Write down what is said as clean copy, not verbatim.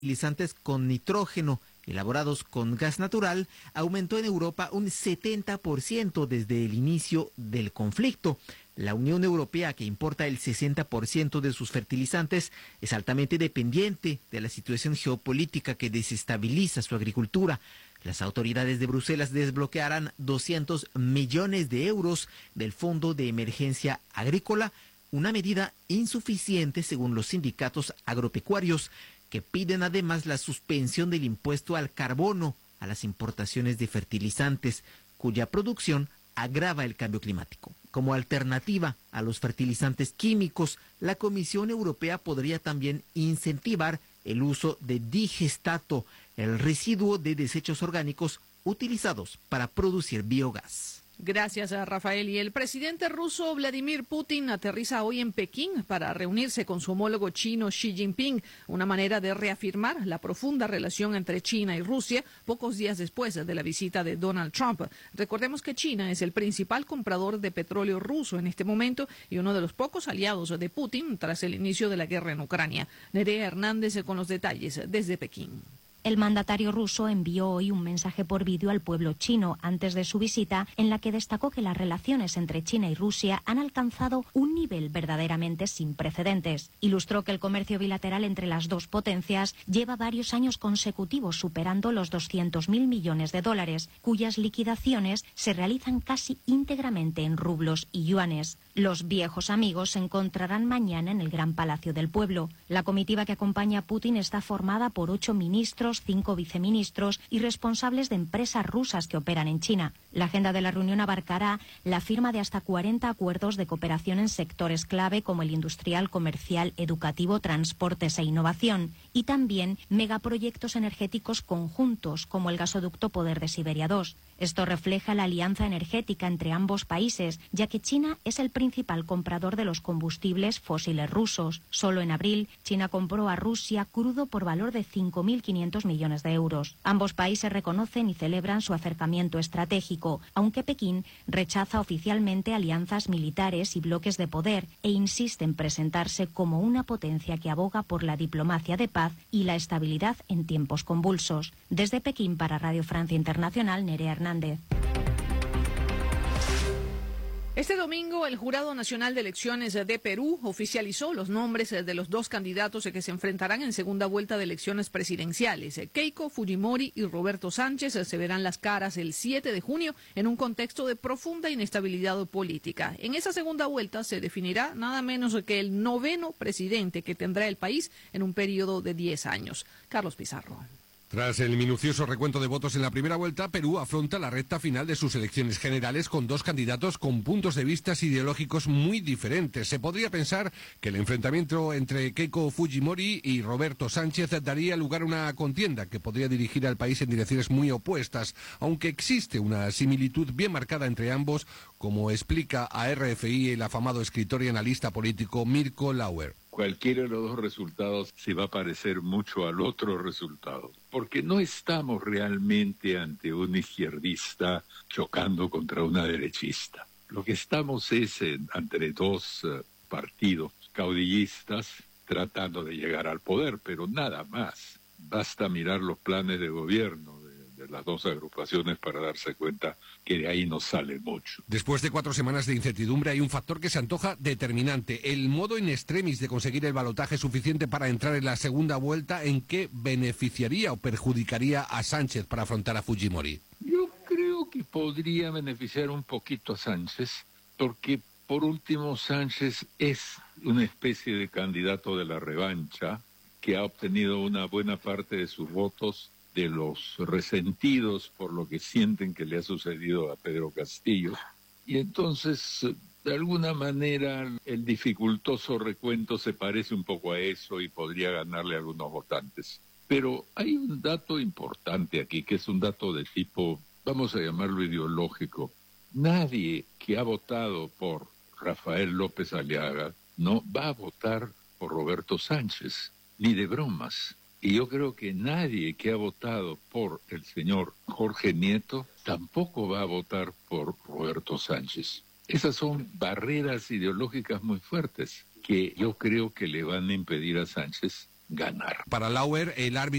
fertilizantes con nitrógeno elaborados con gas natural aumentó en Europa un 70% desde el inicio del conflicto. La Unión Europea, que importa el 60% de sus fertilizantes, es altamente dependiente de la situación geopolítica que desestabiliza su agricultura. Las autoridades de Bruselas desbloquearán 200 millones de euros del Fondo de Emergencia Agrícola, una medida insuficiente según los sindicatos agropecuarios, que piden además la suspensión del impuesto al carbono a las importaciones de fertilizantes, cuya producción agrava el cambio climático. Como alternativa a los fertilizantes químicos, la Comisión Europea podría también incentivar el uso de digestato, el residuo de desechos orgánicos utilizados para producir biogás. Gracias a Rafael. Y el presidente ruso Vladimir Putin aterriza hoy en Pekín para reunirse con su homólogo chino Xi Jinping, una manera de reafirmar la profunda relación entre China y Rusia pocos días después de la visita de Donald Trump. Recordemos que China es el principal comprador de petróleo ruso en este momento y uno de los pocos aliados de Putin tras el inicio de la guerra en Ucrania. Nerea Hernández con los detalles desde Pekín. El mandatario ruso envió hoy un mensaje por vídeo al pueblo chino antes de su visita, en la que destacó que las relaciones entre China y Rusia han alcanzado un nivel verdaderamente sin precedentes. Ilustró que el comercio bilateral entre las dos potencias lleva varios años consecutivos superando los 200.000 millones de dólares, cuyas liquidaciones se realizan casi íntegramente en rublos y yuanes. Los viejos amigos se encontrarán mañana en el Gran Palacio del Pueblo. La comitiva que acompaña a Putin está formada por 8 ministros, 5 viceministros y responsables de empresas rusas que operan en China. La agenda de la reunión abarcará la firma de hasta 40 acuerdos de cooperación en sectores clave como el industrial, comercial, educativo, transportes e innovación, y también megaproyectos energéticos conjuntos como el gasoducto Poder de Siberia 2. Esto refleja la alianza energética entre ambos países, ya que China es el principal comprador de los combustibles fósiles rusos. Solo en abril, China compró a Rusia crudo por valor de 5.500 millones de euros. Ambos países reconocen y celebran su acercamiento estratégico, aunque Pekín rechaza oficialmente alianzas militares y bloques de poder e insiste en presentarse como una potencia que aboga por la diplomacia de paz y la estabilidad en tiempos convulsos. Desde Pekín para Radio Francia Internacional, Nerea Hernández. Este domingo, el Jurado Nacional de Elecciones de Perú oficializó los nombres de los dos candidatos que se enfrentarán en segunda vuelta de elecciones presidenciales. Keiko Fujimori y Roberto Sánchez se verán las caras el 7 de junio en un contexto de profunda inestabilidad política. En esa segunda vuelta se definirá nada menos que el 9º presidente que tendrá el país en un periodo de 10 años. Carlos Pizarro. Tras el minucioso recuento de votos en la primera vuelta, Perú afronta la recta final de sus elecciones generales con dos candidatos con puntos de vista ideológicos muy diferentes. Se podría pensar que el enfrentamiento entre Keiko Fujimori y Roberto Sánchez daría lugar a una contienda que podría dirigir al país en direcciones muy opuestas, aunque existe una similitud bien marcada entre ambos, como explica a RFI el afamado escritor y analista político Mirko Lauer. Cualquiera de los dos resultados se va a parecer mucho al otro resultado, porque no estamos realmente ante un izquierdista chocando contra una derechista. Lo que estamos es entre dos partidos caudillistas tratando de llegar al poder, pero nada más. Basta mirar los planes de gobierno de las dos agrupaciones para darse cuenta que de ahí no sale mucho. Después de 4 semanas de incertidumbre hay un factor que se antoja determinante: el modo in extremis de conseguir el balotaje suficiente para entrar en la segunda vuelta, en que beneficiaría o perjudicaría a Sánchez para afrontar a Fujimori. Yo creo que podría beneficiar un poquito a Sánchez, porque por último Sánchez es una especie de candidato de la revancha que ha obtenido una buena parte de sus votos de los resentidos por lo que sienten que le ha sucedido a Pedro Castillo. Y entonces, de alguna manera, el dificultoso recuento se parece un poco a eso y podría ganarle a algunos votantes. Pero hay un dato importante aquí, que es un dato de tipo, vamos a llamarlo ideológico. Nadie que ha votado por Rafael López Aliaga no va a votar por Roberto Sánchez, ni de bromas. Y yo creo que nadie que ha votado por el señor Jorge Nieto tampoco va a votar por Roberto Sánchez. Esas son barreras ideológicas muy fuertes que yo creo que le van a impedir a Sánchez ganar. Para Lauer, el árbitro